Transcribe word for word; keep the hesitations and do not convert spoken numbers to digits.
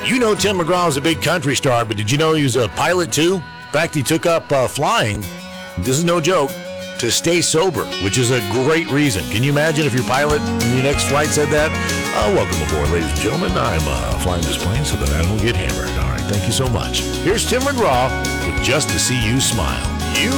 You know Tim McGraw is a big country star, but did you know he was a pilot too? In fact, he took up uh, flying, this is no joke, to stay sober, which is a great reason. Can you imagine if your pilot in your next flight said that? Uh, welcome aboard, ladies and gentlemen. I'm uh, flying this plane so that I don't get hammered. All right, thank you so much. Here's Tim McGraw with Just to See You Smile.